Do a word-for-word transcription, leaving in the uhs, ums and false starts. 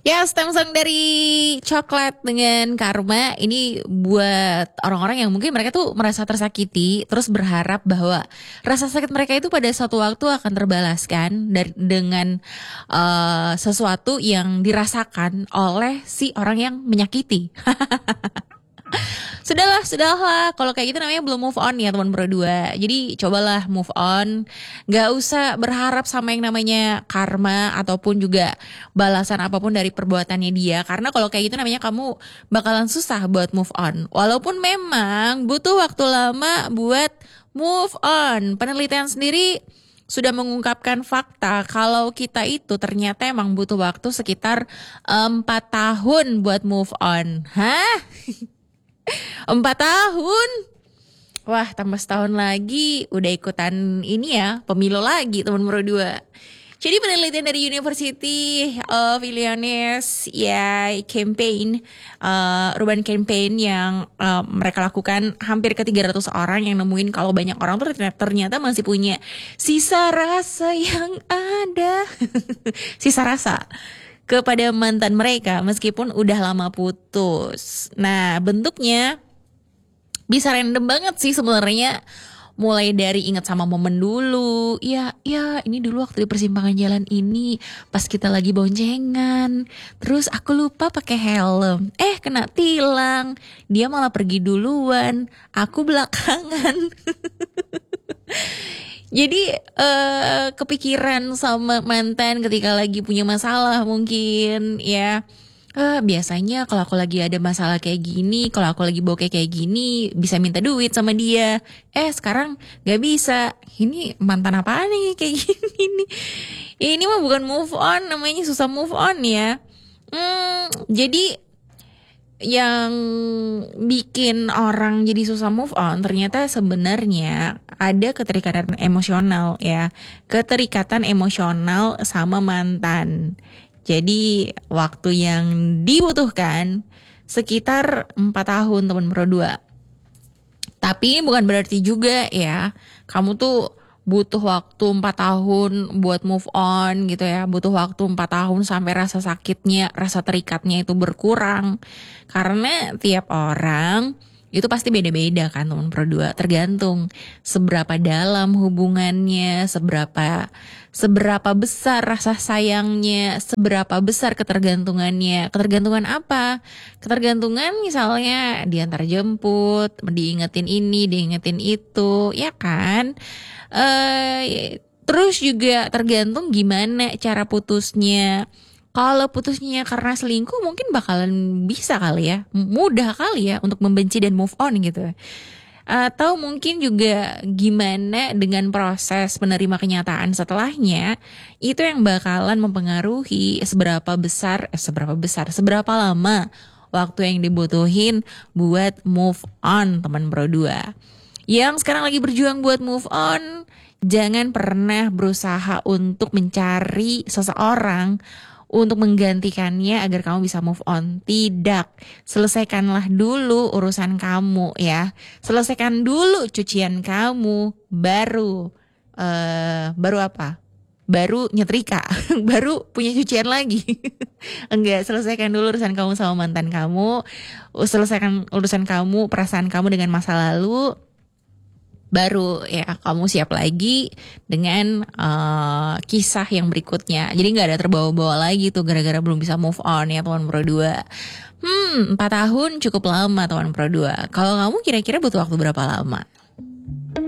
Ya, stem song dari Coklat dengan Karma ini buat orang-orang yang mungkin mereka tuh merasa tersakiti, terus berharap bahwa rasa sakit mereka itu pada suatu waktu akan terbalaskan dari dengan uh, sesuatu yang dirasakan oleh si orang yang menyakiti. Sudahlah, sudahlah. Kalau kayak gitu namanya belum move on ya teman berdua. Jadi cobalah move on. Gak usah berharap sama yang namanya karma ataupun juga balasan apapun dari perbuatannya dia. Karena kalau kayak gitu namanya kamu bakalan susah buat move on. Walaupun memang butuh waktu lama buat move on. Penelitian sendiri sudah mengungkapkan fakta kalau kita itu ternyata emang butuh waktu sekitar empat tahun buat move on. Hah? Empat tahun? Wah, tambah setahun lagi udah ikutan ini ya, pemilu lagi teman berdua. Jadi penelitian dari University of Illinois ya campaign uh, urban campaign yang uh, mereka lakukan hampir ke tiga ratus orang yang nemuin kalau banyak orang tuh ternyata masih punya sisa rasa yang ada. Sisa rasa kepada mantan mereka meskipun udah lama putus. Nah, bentuknya bisa random banget sih sebenarnya. Mulai dari ingat sama momen dulu. Ya, ya ini dulu waktu di persimpangan jalan ini pas kita lagi boncengan. Terus aku lupa pakai helm. Eh, kena tilang. Dia malah pergi duluan. Aku belakangan. Jadi uh, kepikiran sama mantan ketika lagi punya masalah mungkin ya. Uh, biasanya kalau aku lagi ada masalah kayak gini, kalau aku lagi bokeh kayak gini, bisa minta duit sama dia. Eh sekarang gak bisa. Ini mantan apaan nih kayak gini nih. Ini mah bukan move on, namanya susah move on ya. Hmm, jadi yang bikin orang jadi susah move on ternyata sebenarnya ada keterikatan emosional ya. Keterikatan emosional sama mantan. Jadi waktu yang dibutuhkan sekitar empat tahun teman berdua. Tapi bukan berarti juga ya kamu tuh butuh waktu empat tahun buat move on gitu ya. Butuh waktu empat tahun sampai rasa sakitnya, rasa terikatnya itu berkurang. Karena tiap orang itu pasti beda-beda kan teman berdua. Tergantung seberapa dalam hubungannya, seberapa seberapa besar rasa sayangnya, seberapa besar ketergantungannya. Ketergantungan apa? Ketergantungan misalnya diantar jemput, diingetin ini, diingetin itu, ya kan? Uh, terus juga tergantung gimana cara putusnya. Kalau putusnya karena selingkuh mungkin bakalan bisa kali ya, mudah kali ya untuk membenci dan move on gitu. Atau mungkin juga gimana dengan proses menerima kenyataan setelahnya, itu yang bakalan mempengaruhi seberapa besar, eh, seberapa besar, seberapa lama waktu yang dibutuhin buat move on teman berdua. Yang sekarang lagi berjuang buat move on, jangan pernah berusaha untuk mencari seseorang untuk menggantikannya agar kamu bisa move on. Tidak. Selesaikanlah dulu urusan kamu ya. Selesaikan dulu cucian kamu. Baru uh, Baru apa? Baru nyetrika. Baru punya cucian lagi. Enggak, selesaikan dulu urusan kamu sama mantan kamu. Selesaikan urusan kamu, perasaan kamu dengan masa lalu. Baru ya kamu siap lagi dengan uh, kisah yang berikutnya. Jadi gak ada terbawa-bawa lagi tuh gara-gara belum bisa move on ya teman berdua. Hmm, empat tahun cukup lama teman berdua. Kalau kamu kira-kira butuh waktu berapa lama?